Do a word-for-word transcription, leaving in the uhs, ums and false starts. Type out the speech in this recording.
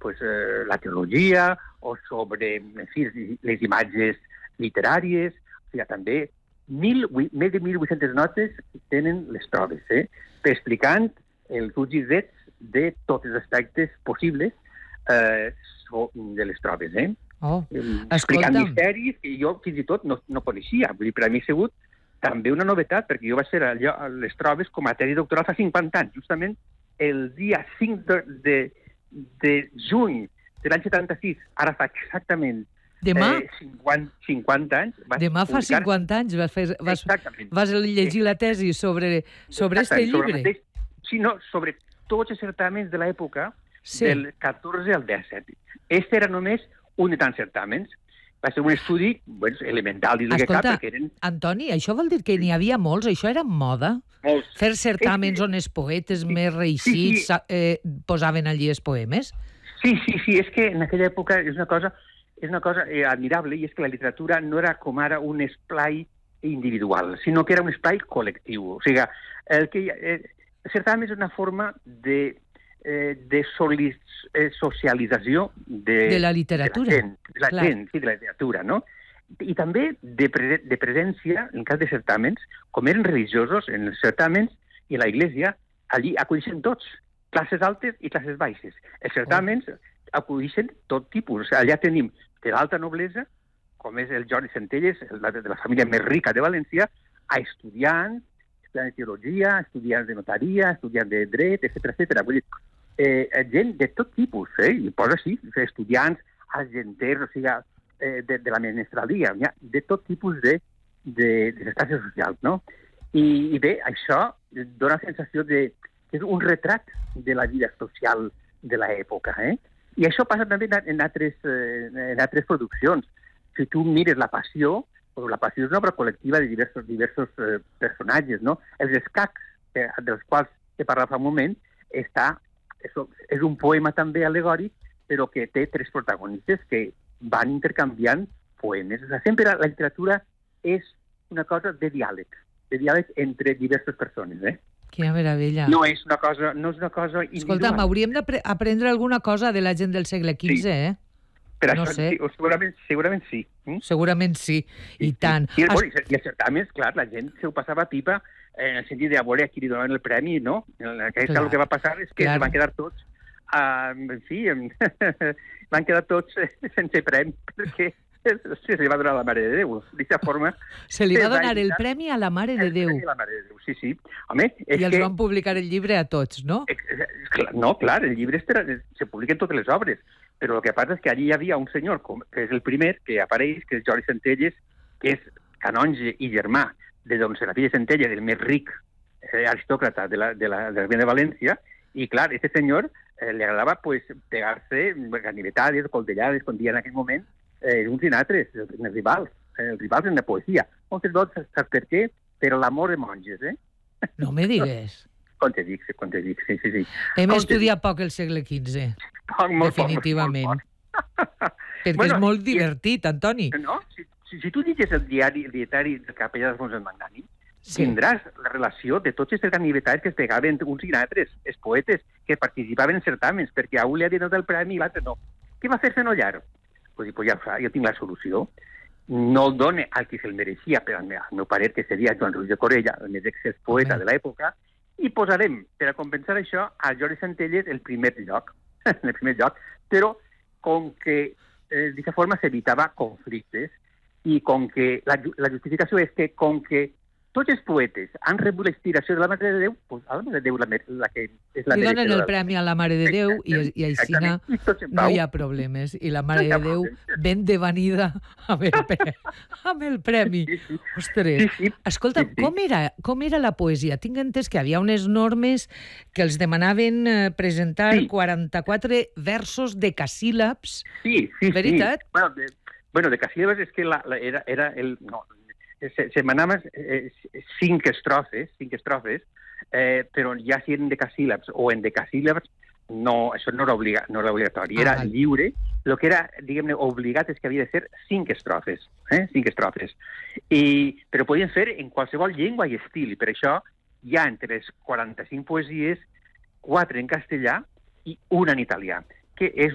pues, eh, la teologia o sobre, en fi, les imatges literàries. O sigui, també mil, més de mil vuit-centes notes tenen les proves, eh? explicant els uts i zets de tots els aspectes possibles eh, de les proves. Eh? Oh, explicant escolta'm. misteris que jo fins i tot no, no coneixia. Vull dir, per a mi ha sigut també una novetat, perquè jo vaig fer allò, les proves com a tesi doctoral fa cinquanta anys, justament el dia cinc de, de, de juny de l'any setanta-sis, ara fa exactament Demà? eh, cinquanta, cinquanta anys. Demà fa publicar... cinquanta anys vas, fer, vas, Exactament. vas llegir la tesi sobre, sobre este llibre. Sobre, sí, no, sobre tots els certàmens de l'època, sí. del catorze al disset. Este era només un de tants certàmens. Va ser un estudi bueno, elemental, dins Escolta, que cap, perquè eren... Antoni, això vol dir que n'hi havia molts? Això era moda? Molts. Fer certàmens sí, on els poetes sí, més reeixits sí, sí. Eh, posaven allí els poemes? Sí, sí, sí, és que en aquella època és una cosa, és una cosa eh, admirable, i és que la literatura no era com ara un esplai individual, sinó que era un esplai col·lectiu. O sigui, el que, eh, el certamen és una forma de... de socialització de, de la literatura. De la gent, de la Clar. gent, sí, de la literatura, no? I també de, pre de presència, en cas de certàmens, com eren religiosos, en els certàmens i a la Iglesia, allí acudixen tots, classes altes i classes baixes. Els certàmens oh. acudixen tot tipus. Allà tenim de l'alta noblesa, com és el Jordi Centelles, el de la família més rica de València, a estudiants, estudiants de teologia, estudiants de notaria, estudiants de dret, etcètera, etcètera. Vull dir, eh, gent de tot tipus, eh? I posa així, estudiants, argenters, o sigui, eh, de, de la menestralia, de tot tipus de, de, de les classes socials, no? I, I bé, això dona la sensació de que és un retrat de la vida social de l'època, eh? I això passa també en altres, eh, en altres produccions. Si tu mires La Passió, pues La Passió és una obra col·lectiva de diversos, diversos eh, personatges, no? Els escacs, eh, dels quals he parlat fa un moment, està, és, és un poema també alegòric, però que té tres protagonistes que van intercanviant poemes. O sigui, sempre la, la literatura és una cosa de diàleg, de diàleg entre diverses persones, eh? Quina meravella. No és una cosa, no és una cosa individual. Escolta'm, hauríem d'aprendre alguna cosa de la gent del segle quinze, sí. eh? Per no això, sé. sí, segurament, segurament sí. Mm? Segurament sí, i sí, tant. Sí. I, bueno, i els certàmens, clar, la gent se ho passava pipa en el sentit de veure a qui li donaven el premi, no? Aquest el que va passar és que es van quedar tots, uh, en fi, van quedar tots sense premi, perquè se li va donar a la Mare de Déu. D'aquesta forma... Se li va donar el premi a la Mare de Déu. El premi a la Mare de Déu, sí, sí. Home, és I els que... van publicar el llibre a tots, no? No, clar, el llibre se publiquen totes les obres, però el que passa és que allí hi havia un senyor, que és el primer, que apareix, que és Jordi Centelles, que és canonge i germà de don Serafí de Centelles, el més ric eh, aristòcrata de la, de, la, de la Reina de València, i clar, este senyor eh, li agradava pues, pegar-se ganivetades, coldellades, com diuen en aquell moment, eh, uns i altres, els rivals, eh, els rivals en la poesia. Moltes vegades, saps per què? Per l'amor de monges, eh? No me digues. Com te dic, com te dic, sí, sí, sí. Hem com estudiat poc el segle quinze, poc, molt definitivament. Poc, molt poc. Perquè bueno, és molt divertit, i... Antoni. No? Si, si, si tu llegis el diari, el dietari del capellà d'Alfons el Magnànim, sí. tindràs la relació de tots els ganivetars que es pegaven uns i altres, els poetes que participaven en certàmens, perquè a un li havia donat el premi i l'altre no. Què va fer Fenollar? Pues, pues ja fa, jo tinc la solució. No el done al qui se'l mereixia, per al meu parer, que seria Joan Ruiz de Corella, el més excés poeta okay. de l'època, i posarem, per a compensar això, a Jordi Centelles el primer lloc, el primer lloc, però com que eh, d'aquesta forma s'evitava conflictes i com que la, la justificació és que com que tots els poetes han rebut l'expiració de la Mare de Déu, doncs a la Mare de Déu la, la que és la Li donen el del... premi a la Mare de Déu i, i així no hi ha problemes. I la Mare de Déu ben devanida amb el, pre... amb el premi. Sí, sí. Ostres, sí, sí. Escolta, sí, sí. Com, era, com era la poesia? Tinc entès que hi havia unes normes que els demanaven presentar sí. quaranta-quatre versos decasíl·labs. Sí, sí, veritat? sí. Bueno, de, bueno, decasíl·labs és que la, la, era, era el... No, se, se manaven eh, cinc estrofes, cinc estrofes, eh, però ja si eren decasíl·labs o en decasíl·labs, no, això no era, obliga, no era obligatori, era ah, lliure. El que era, diguem-ne, obligat és que havia de ser cinc estrofes, eh? cinc estrofes. I, però podien fer en qualsevol llengua i estil, i per això hi ha entre les quaranta-cinc poesies, quatre en castellà i una en italià, que és